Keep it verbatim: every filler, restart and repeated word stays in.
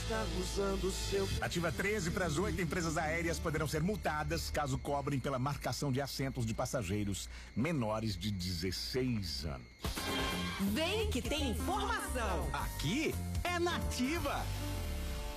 está usando seu... Ativa treze para as oito, empresas aéreas poderão ser multadas caso cobrem pela marcação de assentos de passageiros menores de dezesseis anos. Vem que tem informação. Aqui é Nativa.